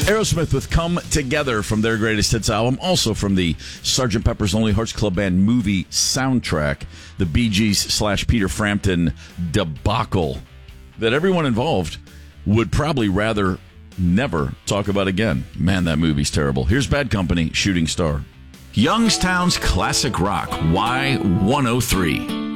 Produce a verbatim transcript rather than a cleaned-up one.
Aerosmith with Come Together from their greatest hits album, also from the Sergeant Pepper's Lonely Hearts Club Band movie soundtrack, the Bee Gees slash Peter Frampton debacle that everyone involved would probably rather never talk about again. Man, that movie's terrible. Here's Bad Company, Shooting Star. Youngstown's classic rock, Y one oh three.